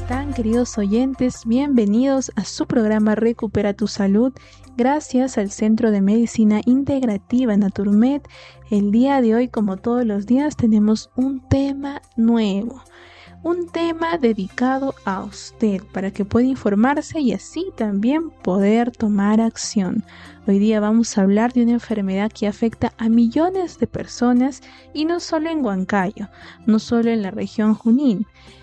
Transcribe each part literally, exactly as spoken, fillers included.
están, queridos oyentes? Bienvenidos a su programa Recupera tu Salud, gracias al Centro de Medicina Integrativa Naturmed. El día de hoy, como todos los días, tenemos un tema nuevo, un tema dedicado a usted, para que pueda informarse y así también poder tomar acción. Hoy día vamos a hablar de una enfermedad que afecta a millones de personas y no solo en Huancayo, no solo en la región Junín,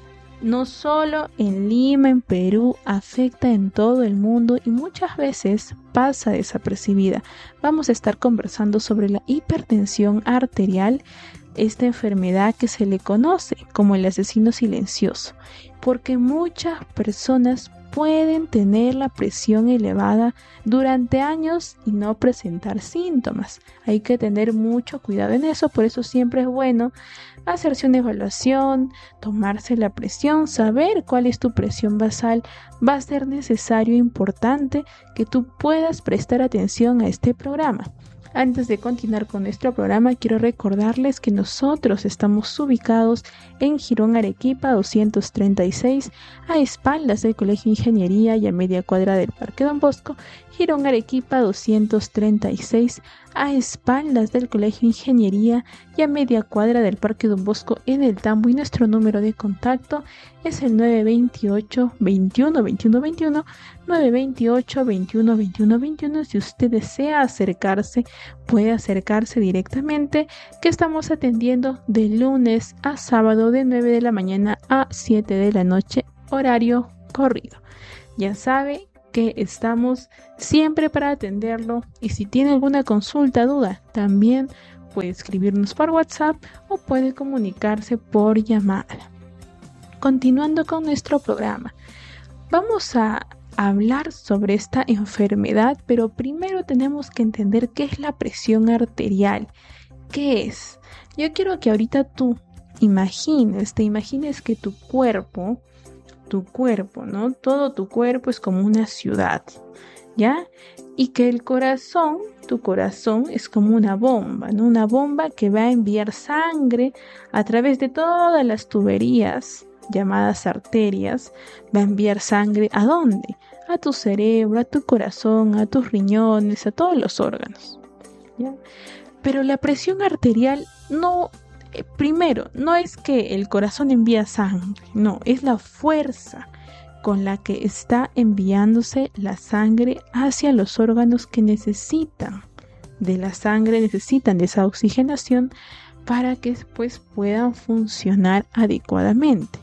no solo en Lima, en Perú, afecta en todo el mundo y muchas veces pasa desapercibida. Vamos a estar conversando sobre la hipertensión arterial, esta enfermedad que se le conoce como el asesino silencioso, porque muchas personas pueden tener la presión elevada durante años y no presentar síntomas. Hay que tener mucho cuidado en eso, por eso siempre es bueno hacerse una evaluación, tomarse la presión, saber cuál es tu presión basal. Va a ser necesario e importante que tú puedas prestar atención a este programa. Antes de continuar con nuestro programa, quiero recordarles que nosotros estamos ubicados en Girón Arequipa doscientos treinta y seis, a espaldas del Colegio de Ingeniería y a media cuadra del Parque Don Bosco. Girón Arequipa doscientos treinta y seis, a espaldas del Colegio de Ingeniería y a media cuadra del Parque Don Bosco en el Tambo, y nuestro número de contacto es el nueve dos ocho, veintiuno, veintiuno, veintiuno, nueve dos ocho, veintiuno, veintiuno, veintiuno. Si usted desea acercarse, puede acercarse directamente, que estamos atendiendo de lunes a sábado de nueve de la mañana a siete de la noche, horario corrido. Ya sabe que estamos siempre para atenderlo, y si tiene alguna consulta, duda, también puede escribirnos por WhatsApp o puede comunicarse por llamada. Continuando con nuestro programa, vamos a hablar sobre esta enfermedad, pero primero tenemos que entender qué es la presión arterial. ¿Qué es? Yo quiero que ahorita tú imagines, te imagines que tu cuerpo, tu cuerpo, ¿no? Todo tu cuerpo es como una ciudad, ¿ya? Y que el corazón, tu corazón es como una bomba, ¿no? Una bomba que va a enviar sangre a través de todas las tuberías llamadas arterias. Va a enviar sangre ¿a dónde? A tu cerebro, a tu corazón, a tus riñones, a todos los órganos, ¿ya? Pero la presión arterial no, eh, primero, no es que el corazón envía sangre, no, es la fuerza con la que está enviándose la sangre hacia los órganos que necesitan de la sangre, necesitan de esa oxigenación para que pues puedan funcionar adecuadamente.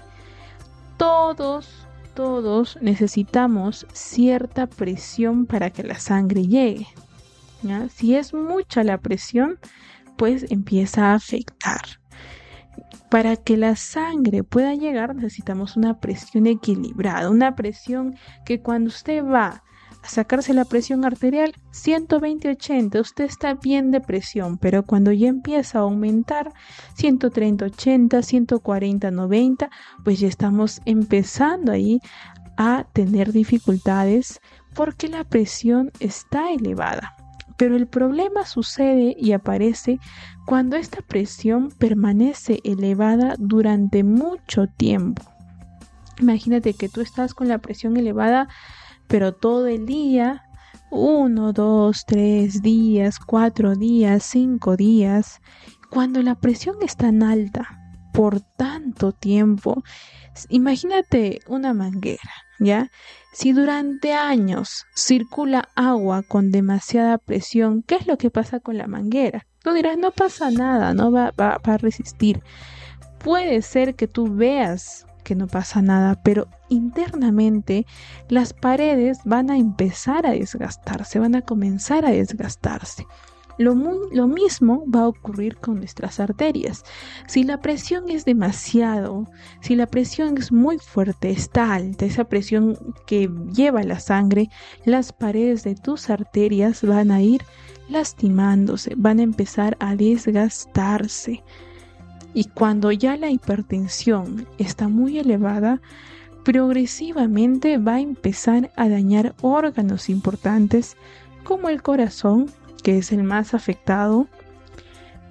Todos, todos necesitamos cierta presión para que la sangre llegue, ¿ya? Si es mucha la presión, pues empieza a afectar. Para que la sangre pueda llegar, necesitamos una presión equilibrada, una presión que cuando usted va a sacarse la presión arterial, ciento veinte ochenta, usted está bien de presión, pero cuando ya empieza a aumentar, ciento treinta ochenta, ciento cuarenta noventa, pues ya estamos empezando ahí a tener dificultades porque la presión está elevada. Pero el problema sucede y aparece cuando esta presión permanece elevada durante mucho tiempo. Imagínate que tú estás con la presión elevada, pero todo el día, uno, dos, tres días, cuatro días, cinco días. Cuando la presión es tan alta por tanto tiempo, imagínate una manguera, ¿ya? Si durante años circula agua con demasiada presión, ¿qué es lo que pasa con la manguera? Tú dirás, no pasa nada, no va, va, va a resistir. Puede ser que tú veas que no pasa nada, pero internamente las paredes van a empezar a desgastarse, van a comenzar a desgastarse. Lo, muy, lo mismo va a ocurrir con nuestras arterias. Si la presión es demasiado, si la presión es muy fuerte, está alta, esa presión que lleva la sangre, las paredes de tus arterias van a ir lastimándose, van a empezar a desgastarse. Y cuando ya la hipertensión está muy elevada, progresivamente va a empezar a dañar órganos importantes como el corazón, que es el más afectado,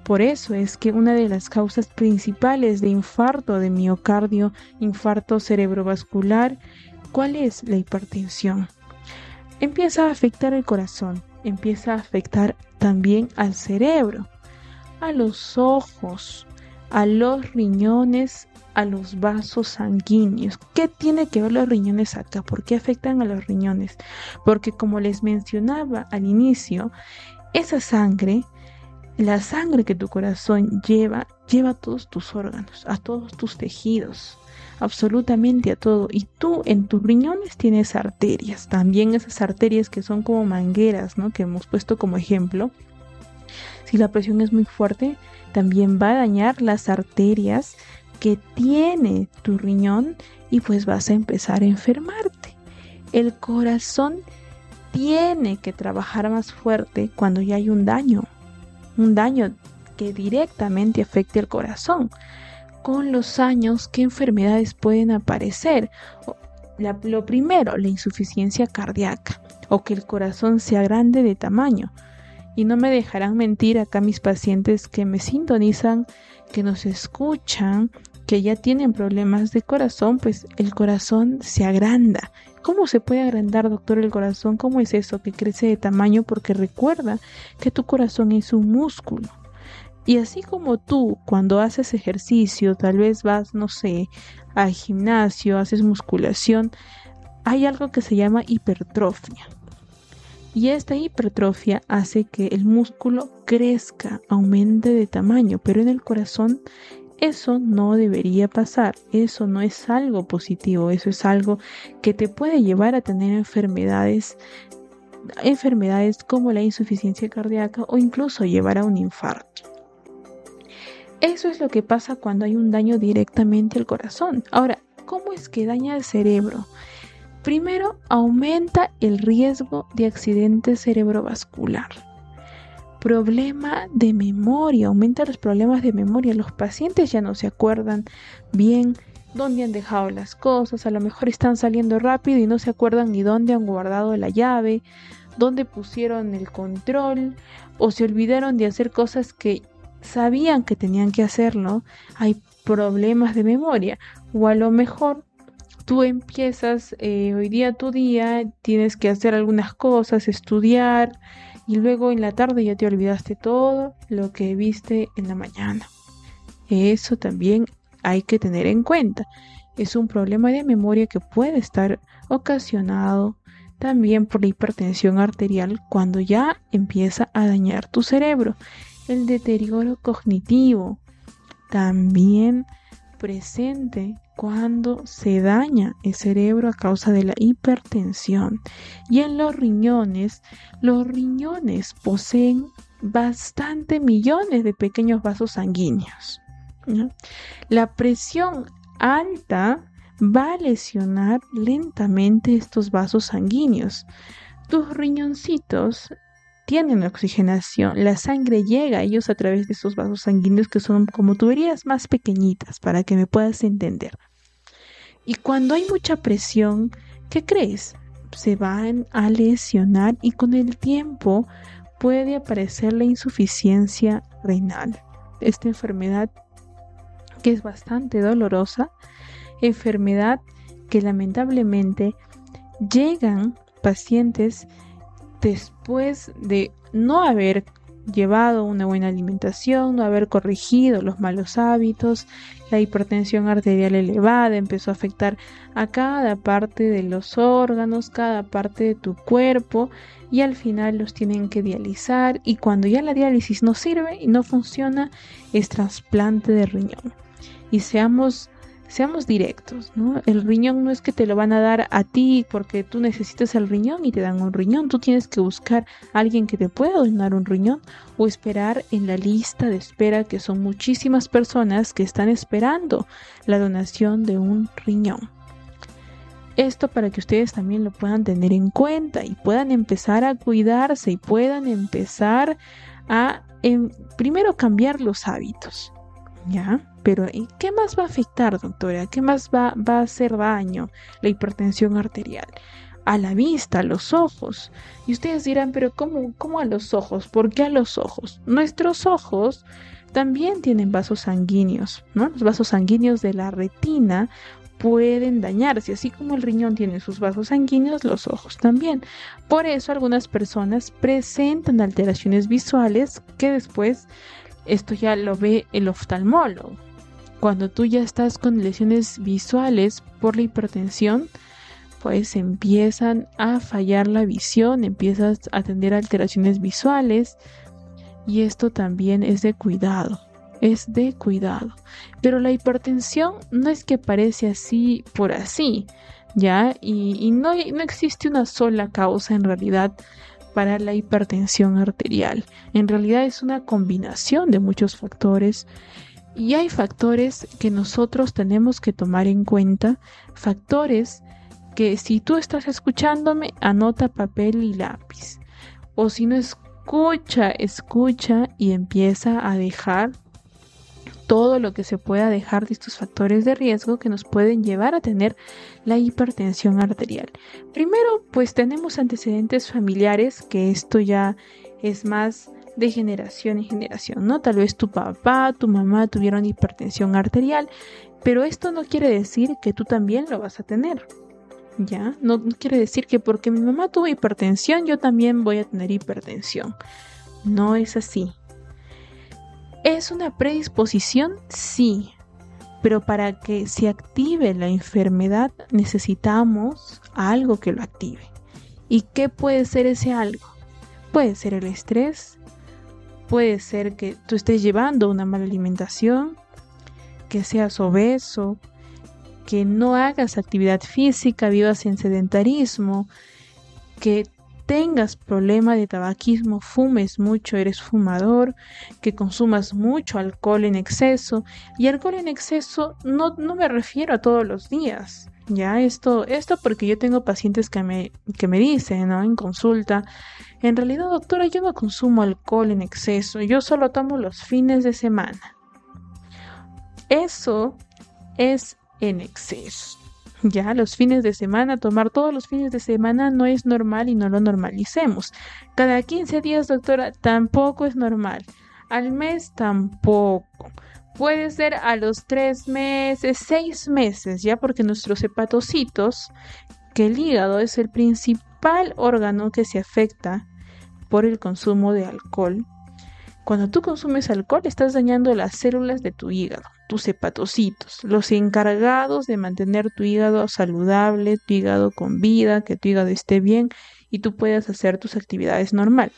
Por eso es que una de las causas principales de infarto de miocardio, infarto cerebrovascular, ¿cuál es? La hipertensión. Empieza a afectar el corazón, empieza a afectar también al cerebro, a los ojos, a los riñones, a los vasos sanguíneos. ¿Qué tiene que ver los riñones acá? ¿Por qué afectan a los riñones? Porque como les mencionaba al inicio, esa sangre, la sangre que tu corazón lleva, lleva a todos tus órganos, a todos tus tejidos, absolutamente a todo. Y tú en tus riñones tienes arterias, también esas arterias que son como mangueras, ¿no? Que hemos puesto como ejemplo. Si la presión es muy fuerte, también va a dañar las arterias que tiene tu riñón y pues vas a empezar a enfermarte. El corazón tiene que trabajar más fuerte cuando ya hay un daño, un daño que directamente afecte al corazón. Con los años, ¿qué enfermedades pueden aparecer? La, lo primero, la insuficiencia cardíaca o que el corazón sea grande de tamaño. Y no me dejarán mentir acá mis pacientes que me sintonizan, que nos escuchan, que ya tienen problemas de corazón, pues el corazón se agranda. ¿Cómo se puede agrandar, doctor, el corazón? ¿Cómo es eso que crece de tamaño? Porque recuerda que tu corazón es un músculo. Y así como tú, cuando haces ejercicio, tal vez vas, no sé, al gimnasio, haces musculación, hay algo que se llama hipertrofia. Y esta hipertrofia hace que el músculo crezca, aumente de tamaño, pero en el corazón eso no debería pasar, eso no es algo positivo, eso es algo que te puede llevar a tener enfermedades, enfermedades como la insuficiencia cardíaca o incluso llevar a un infarto. Eso es lo que pasa cuando hay un daño directamente al corazón. Ahora, ¿cómo es que daña el cerebro? Primero, aumenta el riesgo de accidente cerebrovascular. Problema de memoria, aumenta los problemas de memoria. Los pacientes ya no se acuerdan bien dónde han dejado las cosas, a lo mejor están saliendo rápido y no se acuerdan ni dónde han guardado la llave, dónde pusieron el control o se olvidaron de hacer cosas que sabían que tenían que hacerlo. Hay problemas de memoria o a lo mejor tú empiezas eh, hoy día tu día, tienes que hacer algunas cosas, estudiar y luego en la tarde ya te olvidaste todo lo que viste en la mañana. Eso también hay que tener en cuenta. Es un problema de memoria que puede estar ocasionado también por la hipertensión arterial cuando ya empieza a dañar tu cerebro. El deterioro cognitivo también presente cuando se daña el cerebro a causa de la hipertensión. Y en los riñones, los riñones poseen bastante millones de pequeños vasos sanguíneos, ¿no? La presión alta va a lesionar lentamente estos vasos sanguíneos. Tus riñoncitos tienen oxigenación, la sangre llega a ellos a través de esos vasos sanguíneos que son como tuberías más pequeñitas para que me puedas entender. Y cuando hay mucha presión, ¿qué crees? Se van a lesionar y con el tiempo puede aparecer la insuficiencia renal. Esta enfermedad que es bastante dolorosa, enfermedad que lamentablemente llegan pacientes después de no haber llevado una buena alimentación, no haber corregido los malos hábitos, la hipertensión arterial elevada empezó a afectar a cada parte de los órganos, cada parte de tu cuerpo y al final los tienen que dializar y cuando ya la diálisis no sirve y no funciona es trasplante de riñón. Y seamos Seamos directos, ¿no? El riñón no es que te lo van a dar a ti porque tú necesitas el riñón y te dan un riñón. Tú tienes que buscar a alguien que te pueda donar un riñón o esperar en la lista de espera, que son muchísimas personas que están esperando la donación de un riñón. Esto para que ustedes también lo puedan tener en cuenta y puedan empezar a cuidarse y puedan empezar a, en, primero, cambiar los hábitos, ¿ya? Pero ¿y qué más va a afectar, doctora? ¿Qué más va, va a hacer daño la hipertensión arterial? a la vista, a los ojos. Y ustedes dirán, pero ¿cómo, cómo a los ojos? ¿Por qué a los ojos? Nuestros ojos también tienen vasos sanguíneos, ¿no? Los vasos sanguíneos de la retina pueden dañarse, así como el riñón tiene sus vasos sanguíneos, los ojos también. Por eso algunas personas presentan alteraciones visuales que después esto ya lo ve el oftalmólogo. Cuando tú ya estás con lesiones visuales por la hipertensión, pues empiezan a fallar la visión, empiezas a tener alteraciones visuales y esto también es de cuidado, es de cuidado. Pero la hipertensión no es que aparece así por así, ¿ya? Y, y no, no existe una sola causa en realidad para la hipertensión arterial. En realidad es una combinación de muchos factores. Y hay factores que nosotros tenemos que tomar en cuenta, factores que si tú estás escuchándome, anota papel y lápiz. O si no escucha, escucha y empieza a dejar todo lo que se pueda dejar de estos factores de riesgo que nos pueden llevar a tener la hipertensión arterial. Primero, pues tenemos antecedentes familiares, que esto ya es más de generación en generación, ¿no? Tal vez tu papá, tu mamá tuvieron hipertensión arterial, pero esto no quiere decir que tú también lo vas a tener, ¿ya? No, no quiere decir que porque mi mamá tuvo hipertensión, yo también voy a tener hipertensión. No es así. ¿Es una predisposición? Sí, pero para que se active la enfermedad necesitamos algo que lo active. ¿Y qué puede ser ese algo? Puede ser el estrés, puede ser que tú estés llevando una mala alimentación, que seas obeso, que no hagas actividad física, vivas en sedentarismo, que tengas problema de tabaquismo, fumes mucho, eres fumador, que consumas mucho alcohol en exceso. Y alcohol en exceso no, no me refiero a todos los días, ya esto, esto porque yo tengo pacientes que me, que me dicen, ¿no? En consulta, en realidad, doctora, yo no consumo alcohol en exceso, yo solo tomo los fines de semana. Eso es en exceso. Ya, los fines de semana, tomar todos los fines de semana no es normal y no lo normalicemos. Cada quince días, doctora, tampoco es normal. Al mes tampoco. Puede ser a los tres meses, seis meses, ya, porque nuestros hepatocitos, que el hígado es el principal órgano que se afecta por el consumo de alcohol. Cuando tú consumes alcohol, estás dañando las células de tu hígado, tus hepatocitos, los encargados de mantener tu hígado saludable, tu hígado con vida, que tu hígado esté bien y tú puedas hacer tus actividades normal.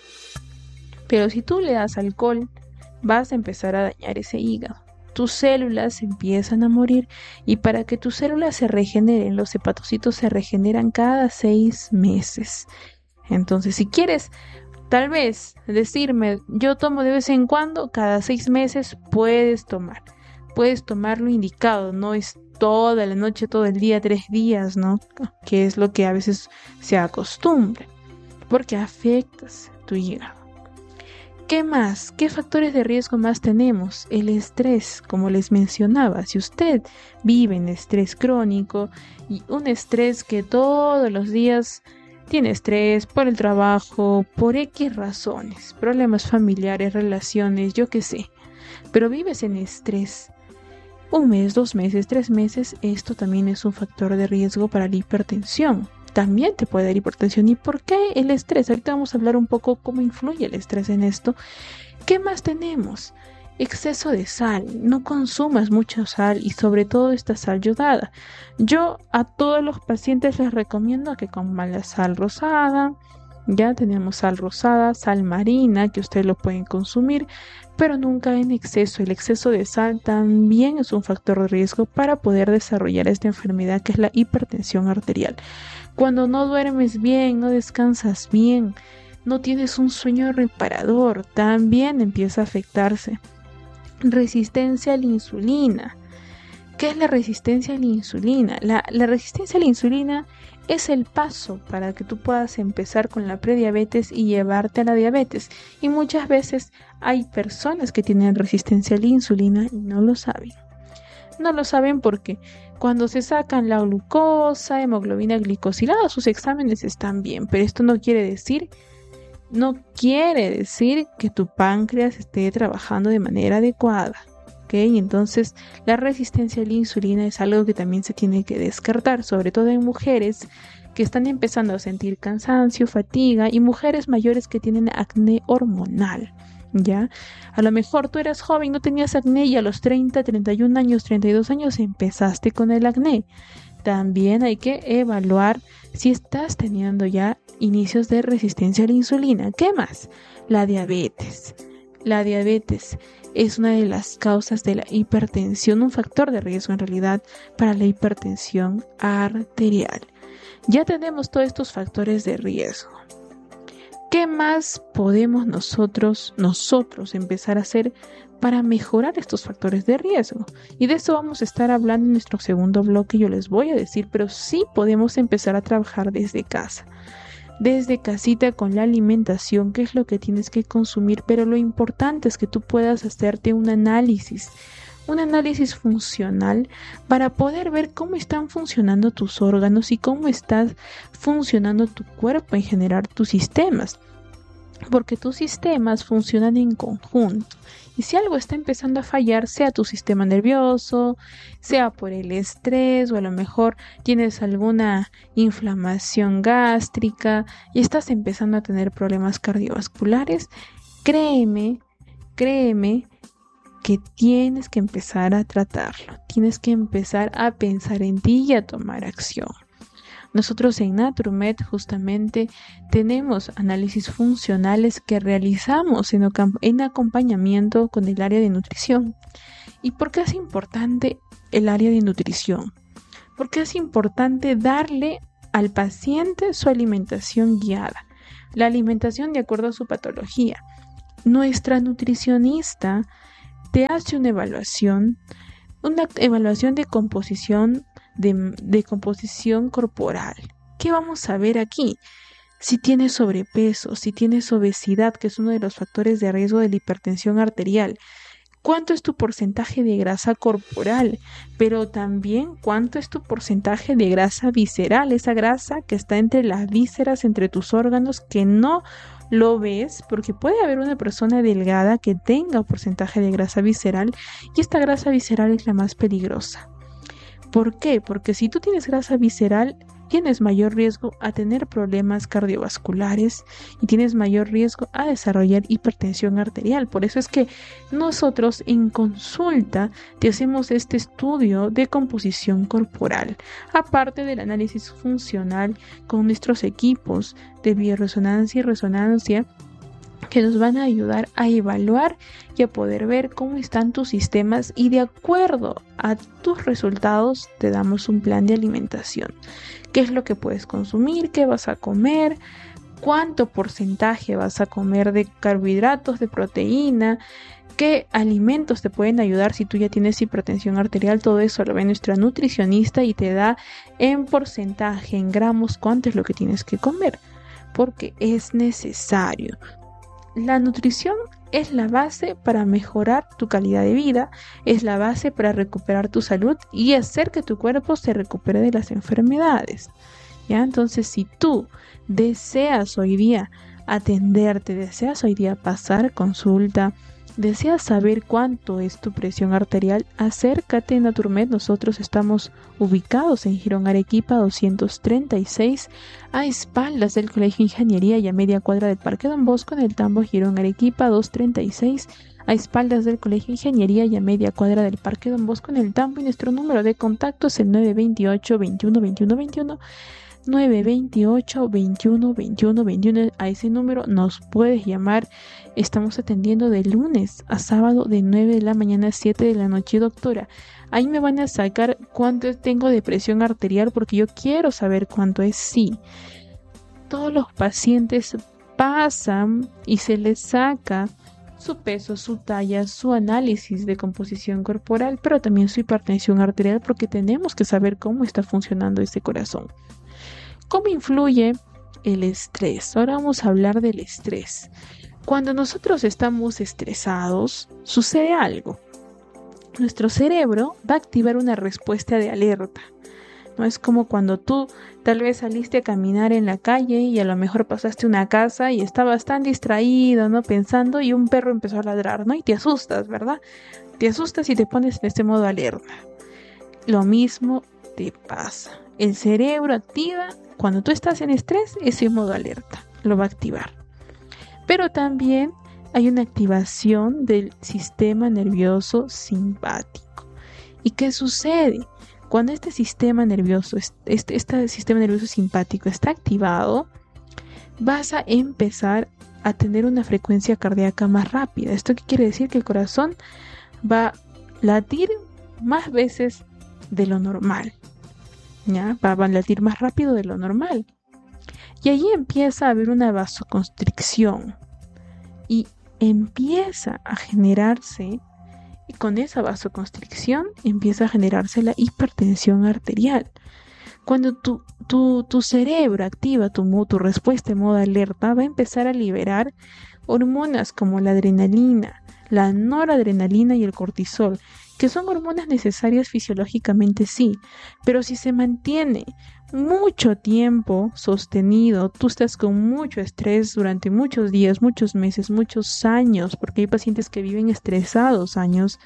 Pero si tú le das alcohol, vas a empezar a dañar ese hígado. Tus células empiezan a morir y para que tus células se regeneren, los hepatocitos se regeneran cada seis meses. Entonces, si quieres tal vez decirme, yo tomo de vez en cuando, cada seis meses puedes tomar. Puedes tomar lo indicado, no es toda la noche, todo el día, tres días, ¿no? Que es lo que a veces se acostumbra, porque afectas tu hígado. ¿Qué más? ¿Qué factores de riesgo más tenemos? El estrés, como les mencionaba. Si usted vive en estrés crónico y un estrés que todos los días tiene estrés por el trabajo, por X razones, problemas familiares, relaciones, yo qué sé, pero vives en estrés un mes, dos meses, tres meses, esto también es un factor de riesgo para la hipertensión. También te puede dar hipertensión. ¿Y por qué el estrés? Ahorita vamos a hablar un poco cómo influye el estrés en esto. ¿Qué más tenemos? Exceso de sal. No consumas mucha sal y sobre todo esta sal yodada. Yo a todos los pacientes les recomiendo que coman la sal rosada. Ya tenemos sal rosada, sal marina, que ustedes lo pueden consumir, pero nunca en exceso. El exceso de sal también es un factor de riesgo para poder desarrollar esta enfermedad que es la hipertensión arterial. Cuando no duermes bien, no descansas bien, no tienes un sueño reparador, también empieza a afectarse. Resistencia a la insulina. ¿Qué es la resistencia a la insulina? La, la resistencia a la insulina es el paso para que tú puedas empezar con la prediabetes y llevarte a la diabetes. Y muchas veces hay personas que tienen resistencia a la insulina y no lo saben. No lo saben porque Cuando se sacan la glucosa, hemoglobina glicosilada, sus exámenes están bien, pero esto no quiere decir, no quiere decir que tu páncreas esté trabajando de manera adecuada. ¿Okay? Entonces, la resistencia a la insulina es algo que también se tiene que descartar, sobre todo en mujeres que están empezando a sentir cansancio, fatiga y mujeres mayores que tienen acné hormonal. ¿Ya? A lo mejor tú eras joven, no tenías acné y a los treinta, treinta y un años, treinta y dos años empezaste con el acné. También hay que evaluar si estás teniendo ya inicios de resistencia a la insulina. ¿Qué más? La diabetes. La diabetes es una de las causas de la hipertensión, un factor de riesgo en realidad para la hipertensión arterial. Ya tenemos todos estos factores de riesgo. ¿Qué más podemos nosotros, nosotros empezar a hacer para mejorar estos factores de riesgo? Y de eso vamos a estar hablando en nuestro segundo bloque, yo les voy a decir, pero sí podemos empezar a trabajar desde casa. Desde casita con la alimentación, qué es lo que tienes que consumir, pero lo importante es que tú puedas hacerte un análisis, un análisis funcional para poder ver cómo están funcionando tus órganos y cómo está funcionando tu cuerpo en general, tus sistemas, porque tus sistemas funcionan en conjunto. Y si algo está empezando a fallar, sea tu sistema nervioso, sea por el estrés o a lo mejor tienes alguna inflamación gástrica y estás empezando a tener problemas cardiovasculares, créeme, créeme que tienes que empezar a tratarlo. Tienes que empezar a pensar en ti y a tomar acción. Nosotros en Naturmed justamente tenemos análisis funcionales que realizamos en, en acompañamiento con el área de nutrición. ¿Y por qué es importante el área de nutrición? Porque es importante darle al paciente su alimentación guiada, la alimentación de acuerdo a su patología. Nuestra nutricionista te hace una evaluación, una evaluación de composición De, de composición corporal. ¿Qué vamos a ver aquí? Si tienes sobrepeso, si tienes obesidad, que es uno de los factores de riesgo de la hipertensión arterial. ¿Cuánto es tu porcentaje de grasa corporal? Pero también, ¿cuánto es tu porcentaje de grasa visceral? Esa grasa que está entre las vísceras, entre tus órganos, que no lo ves, porque puede haber una persona delgada que tenga porcentaje de grasa visceral y esta grasa visceral es la más peligrosa. ¿Por qué? Porque si tú tienes grasa visceral, tienes mayor riesgo a tener problemas cardiovasculares y tienes mayor riesgo a desarrollar hipertensión arterial. Por eso es que nosotros en consulta te hacemos este estudio de composición corporal, aparte del análisis funcional con nuestros equipos de bioresonancia y resonancia, que nos van a ayudar a evaluar y a poder ver cómo están tus sistemas y de acuerdo a tus resultados te damos un plan de alimentación. ¿Qué es lo que puedes consumir? ¿Qué vas a comer? ¿Cuánto porcentaje vas a comer de carbohidratos, de proteína? ¿Qué alimentos te pueden ayudar si tú ya tienes hipertensión arterial? Todo eso lo ve nuestra nutricionista y te da en porcentaje, en gramos, cuánto es lo que tienes que comer, porque es necesario. La nutrición es la base para mejorar tu calidad de vida, es la base para recuperar tu salud y hacer que tu cuerpo se recupere de las enfermedades. ¿Ya? Entonces, si tú deseas hoy día atenderte, deseas hoy día pasar consulta, deseas saber cuánto es tu presión arterial, acércate a Naturmed. Nosotros estamos ubicados en Girón Arequipa doscientos treinta y seis, a espaldas del Colegio de Ingeniería y a media cuadra del Parque Don Bosco, en el Tambo. Girón Arequipa doscientos treinta y seis, a espaldas del Colegio de Ingeniería y a media cuadra del Parque Don Bosco, en el Tambo. Y nuestro número de contacto es el nueve dos ocho, veintiuno, veintiuno, veintiuno, nueve dos ocho, veintiuno, veintiuno, veintiuno. A ese número nos puedes llamar. Estamos atendiendo de lunes a sábado de nueve de la mañana a siete de la noche, doctora. Ahí me van a sacar cuánto tengo de presión arterial porque yo quiero saber cuánto es. Sí, todos los pacientes pasan y se les saca su peso, su talla, su análisis de composición corporal, pero también su hipertensión arterial porque tenemos que saber cómo está funcionando ese corazón. ¿Cómo influye el estrés? Ahora vamos a hablar del estrés. Cuando nosotros estamos estresados, sucede algo. nuestro cerebro va a activar una respuesta de alerta. No es como cuando tú tal vez saliste a caminar en la calle y a lo mejor pasaste una casa y estabas tan distraído, ¿no? Pensando, y un perro empezó a ladrar, ¿no? Y te asustas, ¿verdad? Te asustas y te pones en este modo alerta. Lo mismo te pasa. El cerebro activa, cuando tú estás en estrés, ese modo alerta lo va a activar. Pero también hay una activación del sistema nervioso simpático. ¿Y qué sucede? Cuando este sistema nervioso, este, este sistema nervioso simpático está activado, vas a empezar a tener una frecuencia cardíaca más rápida. ¿Esto qué quiere decir? Que el corazón va a latir más veces de lo normal. ¿Ya? Va a latir más rápido de lo normal. Y allí empieza a haber una vasoconstricción. Y empieza a generarse, y con esa vasoconstricción empieza a generarse la hipertensión arterial. Cuando tu, tu, tu cerebro activa tu, tu respuesta en modo alerta, va a empezar a liberar hormonas como la adrenalina, la noradrenalina y el cortisol, que son hormonas necesarias fisiológicamente, sí, pero si se mantiene mucho tiempo sostenido, tú estás con mucho estrés durante muchos días, muchos meses, muchos años, porque hay pacientes que viven estresados años,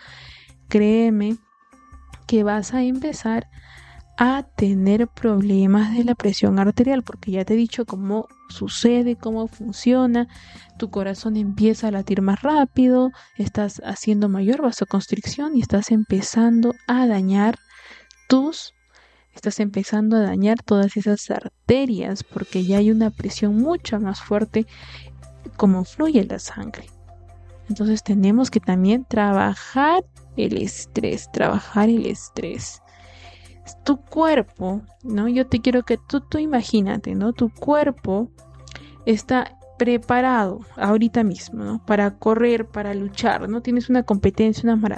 créeme que vas a empezar a tener problemas de la presión arterial, porque ya te he dicho cómo sucede, cómo funciona. Tu corazón empieza a latir más rápido, estás haciendo mayor vasoconstricción y estás empezando a dañar tus, estás empezando a dañar todas esas arterias, porque ya hay una presión mucho más fuerte como fluye la sangre. Entonces tenemos que también trabajar el estrés, trabajar el estrés. Tu cuerpo, ¿no? Yo te quiero que tú, tú imagínate, ¿no? Tu cuerpo está preparado ahorita mismo, ¿no? Para correr, para luchar, ¿no? Tienes una competencia, una maratón.